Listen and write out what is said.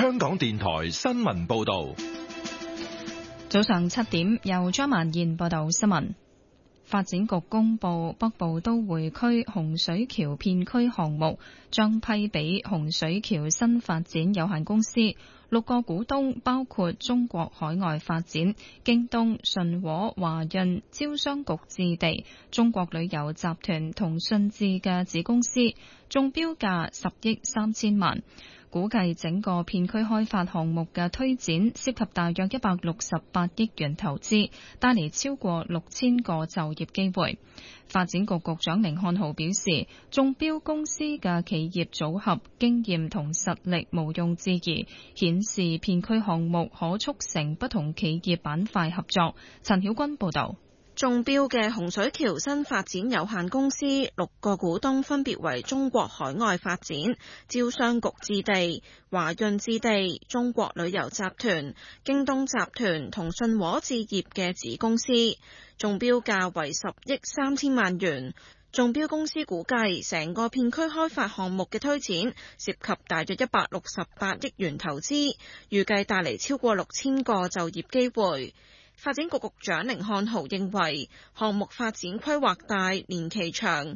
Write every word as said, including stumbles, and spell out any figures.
香港電台新聞報道。 早上七點，由張曼燕報道新聞。發展局公布北部都會區洪水橋片區項目將批俾洪水橋新發展有限公司，六個股東包括中國海外發展、京東、信和、華潤、招商局置地、中國旅遊集團同信置嘅子公司，中標價十億三千萬。估計整個片區開發項目嘅推展涉及大約一百六十八億元投資，帶嚟超過六千個就業機會。發展局局長甯漢豪表示，中標公司嘅企業組合、經驗同實力毋庸置疑，顯示片區項目可促成不同企業板塊合作。陳曉君報導。 中標嘅洪水橋新發展有限公司六個股東分別為中國海外發展、招商局置地、華潤置地、中國旅遊集團、京東集團同信和置業嘅子公司，中標價為十億三千萬元。中標公司估計成個片區開發項目嘅推展涉及大約一百六十八億元投資，預計帶嚟超過六千個就業機會。發展局局長甯漢豪認為，項目發展規劃大、年期長，